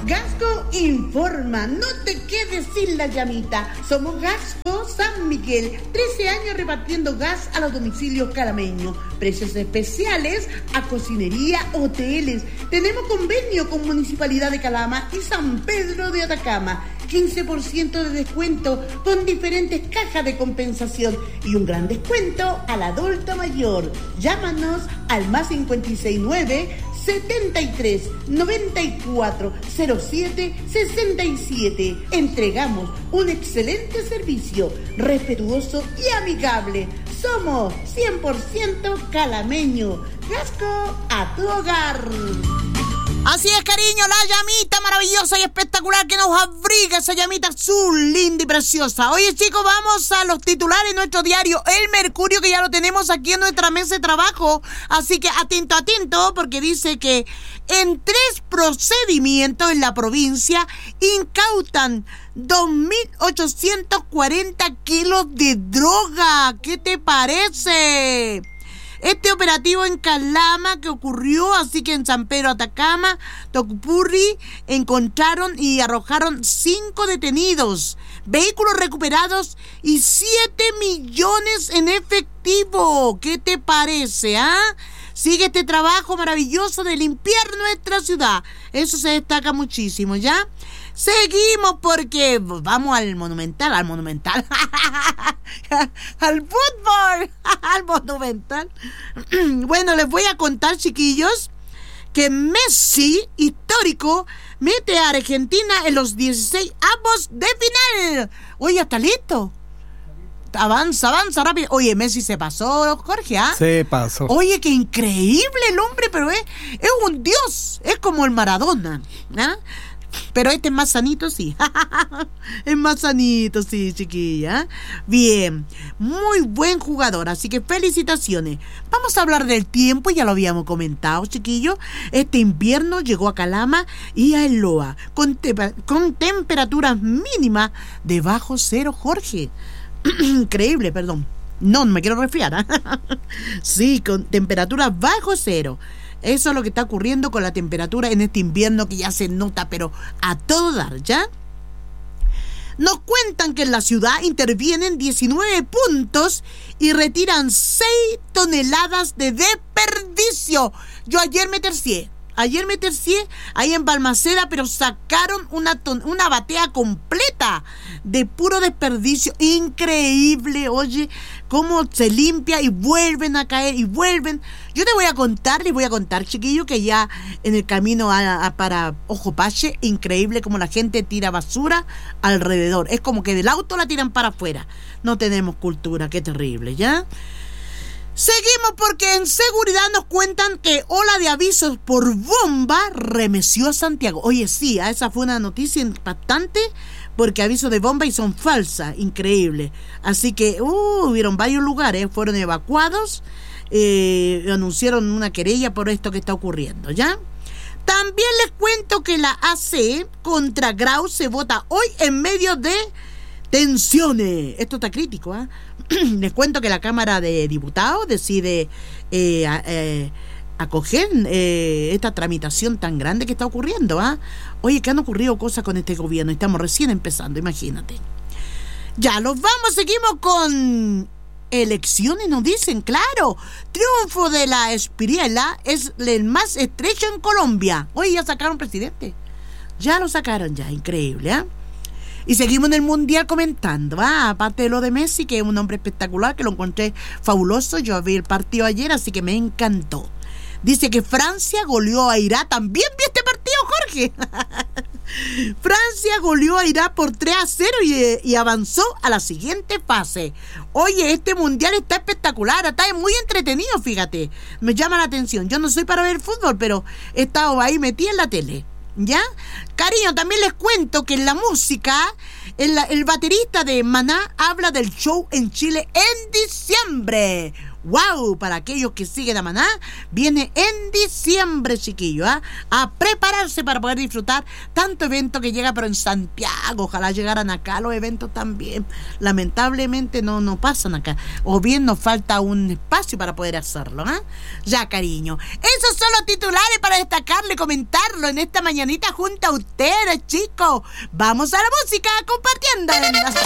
Gasco informa, no te quedes sin la llamita. Somos Gasco San Miguel, 13 años repartiendo gas a los domicilios calameños. Precios especiales a cocinería, hoteles. Tenemos convenio con Municipalidad de Calama y San Pedro de Atacama. 15% de descuento con diferentes cajas de compensación y un gran descuento al adulto mayor. Llámanos al +569 73 94 07 67. Entregamos un excelente servicio, respetuoso y amigable. Somos 100% calameño. Gasco a tu hogar. Así es, cariño, la llamita maravillosa y espectacular que nos abriga, esa llamita azul, linda y preciosa. Oye, chicos, vamos a los titulares de nuestro diario El Mercurio, que ya lo tenemos aquí en nuestra mesa de trabajo. Así que atento, porque dice que en 3 procedimientos en la provincia incautan 2.840 kilos de droga. ¿Qué te parece? Este operativo en Calama que ocurrió, así que en San Pedro Atacama, Tocupurri, encontraron y arrojaron 5 detenidos, vehículos recuperados y 7 millones en efectivo. ¿Qué te parece, Sigue este trabajo maravilloso de limpiar nuestra ciudad. Eso se destaca muchísimo, ¿ya? Seguimos porque vamos al Monumental, al fútbol, al Monumental. Bueno, les voy a contar, chiquillos, que Messi, histórico, mete a Argentina en los 16 avos de final. Oye, ¿está listo? Avanza rápido. Oye, Messi se pasó, Jorge, Se pasó. Oye, qué increíble el hombre, pero es un dios. Es como el Maradona, Pero este es más sanito, sí. Es más sanito, sí, chiquilla. Bien, muy buen jugador, así que felicitaciones. Vamos a hablar del tiempo, ya lo habíamos comentado, chiquillos. Este invierno llegó a Calama y a Eloa con temperaturas mínimas de bajo cero, Jorge. Increíble, perdón. No me quiero resfriar, Sí, con temperaturas bajo cero. Eso es lo que está ocurriendo con la temperatura en este invierno que ya se nota, pero a todo dar, ¿ya? Nos cuentan que en la ciudad intervienen 19 puntos y retiran 6 toneladas de desperdicio. Yo ayer me tercié ahí en Balmaceda, pero sacaron una batea completa de puro desperdicio. Increíble, oye, cómo se limpia y vuelven a caer y vuelven. Yo les voy a contar, chiquillos, que ya en el camino para Ojopache, increíble cómo la gente tira basura alrededor. Es como que del auto la tiran para afuera. No tenemos cultura, qué terrible, ¿ya? Seguimos porque en seguridad nos cuentan que ola de avisos por bomba remeció a Santiago. Oye, sí, esa fue una noticia impactante porque avisos de bomba y son falsas, increíble. Así que hubieron varios lugares, fueron evacuados, anunciaron una querella por esto que está ocurriendo, ¿ya? También les cuento que la AC contra Grau se vota hoy en medio de tensiones. Esto está crítico, Les cuento que la Cámara de Diputados decide acoger esta tramitación tan grande que está ocurriendo, Oye, que han ocurrido cosas con este gobierno y estamos recién empezando, imagínate. Ya, seguimos con elecciones, nos dicen, claro. Triunfo de la Espiriela es el más estrecho en Colombia. Oye, ya sacaron presidente. Ya lo sacaron, ya, increíble, Y seguimos en el Mundial comentando, aparte de lo de Messi, que es un hombre espectacular, que lo encontré fabuloso. Yo vi el partido ayer, así que me encantó. Dice que Francia goleó a Irak. También vi este partido, Jorge. Francia goleó a Irak por 3-0 y avanzó a la siguiente fase. Oye, este mundial está espectacular, está muy entretenido, fíjate. Me llama la atención. Yo no soy para ver fútbol, pero he estado ahí metida en la tele, ¿ya? Cariño, también les cuento que en la música, el baterista de Maná habla del show en Chile en diciembre. ¡Wow! Para aquellos que siguen a Maná, viene en diciembre, chiquillos, a prepararse para poder disfrutar tanto evento que llega, pero en Santiago. Ojalá llegaran acá los eventos también. Lamentablemente no pasan acá. O bien nos falta un espacio para poder hacerlo, Ya, cariño. Esos son los titulares para destacarlo y comentarlo en esta mañanita junto a ustedes, chicos. Vamos a la música compartiendo en la